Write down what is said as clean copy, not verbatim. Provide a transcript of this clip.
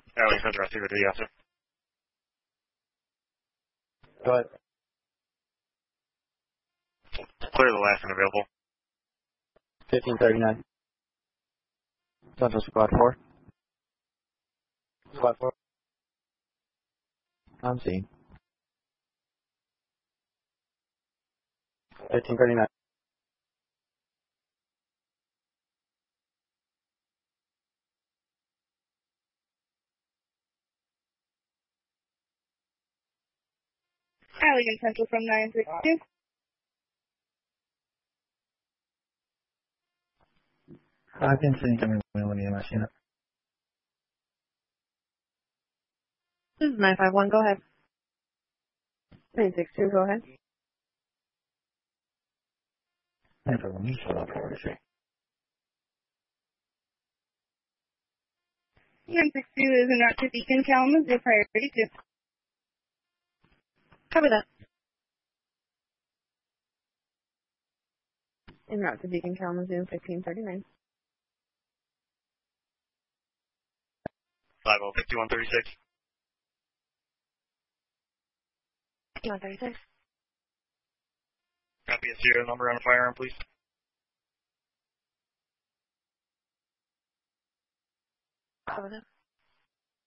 Arlington Center, receiver to the answer. Go ahead. Clear the last one available. 1539. Central Squad 4. Squad 4. I'm seeing. 1539. Arlington Central from 932. I can see incoming Millennium Machine. This is 951, go ahead. 962, go ahead. 951, shut up, 43. 962 is en route to Beacon, Kalamazoo, priority 2. Cover that. En route to Beacon, Kalamazoo, 1539. 505136. 5136. Copy a serial number on the firearm, please. Cover that.